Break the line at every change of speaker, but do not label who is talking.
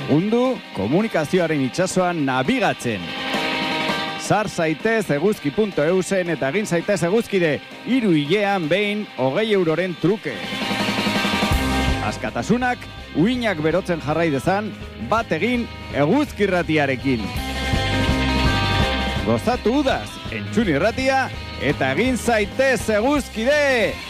Lagundu komunikazioaren itsasoan nabigatzen. Sar zaitez eguzki.eusen eta egin zaitez eguzkide 3 hilean behin 20 euroren truke. Askatasunak uinak berotzen jarrai dezan, bat egin Eguzki Irratiarekin. Gozatu udaz, entzun irratia eta egin zaitez eguzkide!